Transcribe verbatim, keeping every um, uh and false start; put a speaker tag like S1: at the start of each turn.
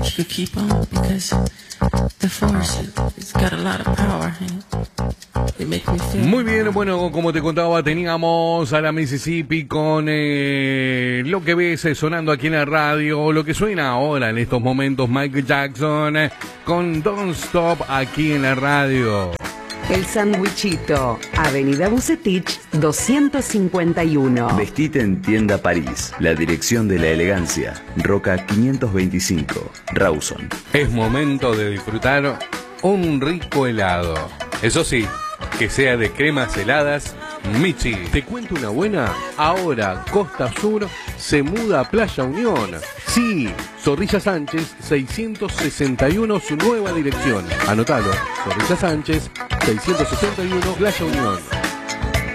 S1: you could keep on because the force, it's got a lot of power. It makes me feel.
S2: Muy bien, bueno, como te contaba, teníamos a la Mississippi con eh, lo que ves eh, sonando aquí en la radio, lo que suena ahora en estos momentos, Michael Jackson eh, con Don't Stop aquí en la radio.
S3: El Sandwichito, Avenida Bucetich doscientos cincuenta y uno.
S4: Vestite en Tienda París, la dirección de la elegancia, Roca quinientos veinticinco, Rawson.
S2: Es momento de disfrutar un rico helado. Eso sí, que sea de cremas heladas Michi. ¿Te cuento una buena? Ahora Costa Sur se muda a Playa Unión. Sí, Zorrilla Sánchez seiscientos sesenta y uno, su nueva dirección. Anotalo, Zorrilla Sánchez seiscientos sesenta y uno, Playa Unión.